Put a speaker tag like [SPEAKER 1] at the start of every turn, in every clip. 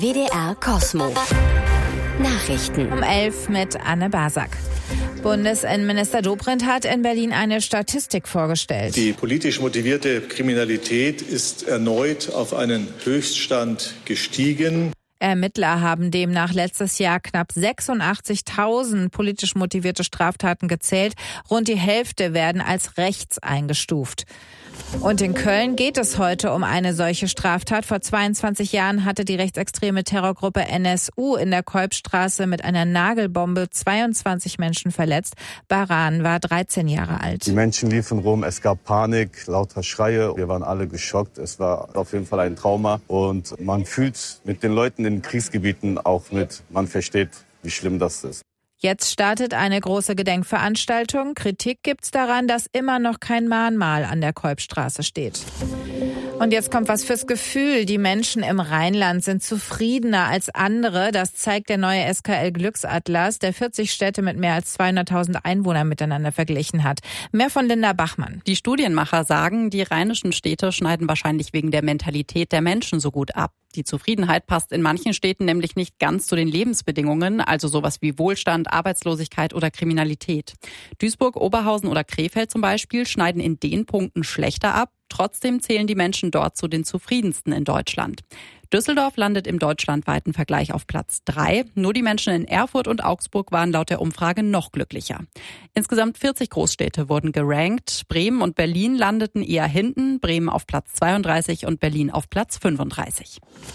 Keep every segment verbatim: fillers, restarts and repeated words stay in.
[SPEAKER 1] W D R Cosmo. Nachrichten.
[SPEAKER 2] Um elf mit Anne Basak. Bundesinnenminister Dobrindt hat in Berlin eine Statistik vorgestellt.
[SPEAKER 3] Die politisch motivierte Kriminalität ist erneut auf einen Höchststand gestiegen.
[SPEAKER 2] Ermittler haben demnach letztes Jahr knapp sechsundachtzigtausend politisch motivierte Straftaten gezählt. Rund die Hälfte werden als rechts eingestuft. Und in Köln geht es heute um eine solche Straftat. Vor zweiundzwanzig Jahren hatte die rechtsextreme Terrorgruppe N S U in der Kolbstraße mit einer Nagelbombe zweiundzwanzig Menschen verletzt. Baran war dreizehn Jahre alt.
[SPEAKER 4] Die Menschen liefen rum, es gab Panik, lauter Schreie. Wir waren alle geschockt. Es war auf jeden Fall ein Trauma. Und man fühlt mit den Leuten in Kriegsgebieten auch mit. Man versteht, wie schlimm das ist.
[SPEAKER 2] Jetzt startet eine große Gedenkveranstaltung. Kritik gibt's daran, dass immer noch kein Mahnmal an der Kolbstraße steht. Und jetzt kommt was fürs Gefühl. Die Menschen im Rheinland sind zufriedener als andere. Das zeigt der neue S K L-Glücksatlas, der vierzig Städte mit mehr als zweihunderttausend Einwohnern miteinander verglichen hat. Mehr von Linda Bachmann.
[SPEAKER 5] Die Studienmacher sagen, die rheinischen Städte schneiden wahrscheinlich wegen der Mentalität der Menschen so gut ab. Die Zufriedenheit passt in manchen Städten nämlich nicht ganz zu den Lebensbedingungen, also sowas wie Wohlstand, Arbeitslosigkeit oder Kriminalität. Duisburg, Oberhausen oder Krefeld zum Beispiel schneiden in den Punkten schlechter ab. Trotzdem zählen die Menschen dort zu den zufriedensten in Deutschland. Düsseldorf landet im deutschlandweiten Vergleich auf Platz drei. Nur die Menschen in Erfurt und Augsburg waren laut der Umfrage noch glücklicher. Insgesamt vierzig Großstädte wurden gerankt. Bremen und Berlin landeten eher hinten. Bremen auf Platz zweiunddreißig und Berlin auf Platz fünfunddreißig.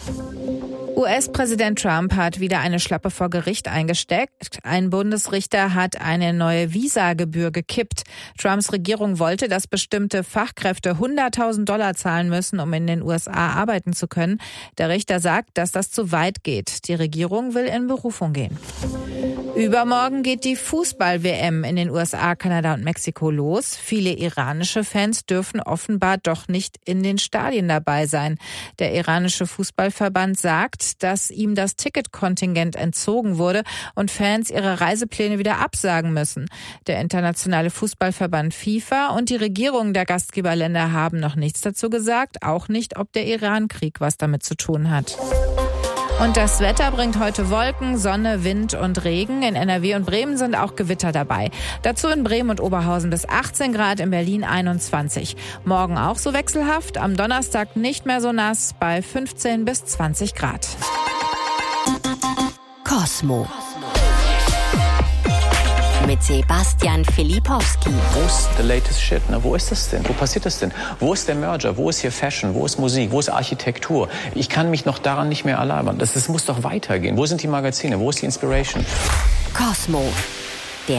[SPEAKER 2] U S-Präsident Trump hat wieder eine Schlappe vor Gericht eingesteckt. Ein Bundesrichter hat eine neue Visagebühr gekippt. Trumps Regierung wollte, dass bestimmte Fachkräfte hunderttausend Dollar zahlen müssen, um in den U S A arbeiten zu können. Der Richter sagt, dass das zu weit geht. Die Regierung will in Berufung gehen. Übermorgen geht die Fußball-W M in den U S A, Kanada und Mexiko los. Viele iranische Fans dürfen offenbar doch nicht in den Stadien dabei sein. Der iranische Fußballverband sagt, dass ihm das Ticketkontingent entzogen wurde und Fans ihre Reisepläne wieder absagen müssen. Der internationale Fußballverband FIFA und die Regierungen der Gastgeberländer haben noch nichts dazu gesagt, auch nicht, ob der Iran-Krieg was damit zu tun hat. Und das Wetter bringt heute Wolken, Sonne, Wind und Regen. In N R W und Bremen sind auch Gewitter dabei. Dazu in Bremen und Oberhausen bis achtzehn Grad, in Berlin einundzwanzig. Morgen auch so wechselhaft, am Donnerstag nicht mehr so nass bei fünfzehn bis zwanzig Grad.
[SPEAKER 1] Cosmo. Mit Sebastian Filipowski.
[SPEAKER 6] Wo ist the latest shit? Ne? Wo ist das denn? Wo passiert das denn? Wo ist der Merger? Wo ist hier Fashion? Wo ist Musik? Wo ist Architektur? Ich kann mich noch daran nicht mehr erlabern. Das, das muss doch weitergehen. Wo sind die Magazine? Wo ist die Inspiration?
[SPEAKER 1] Cosmo.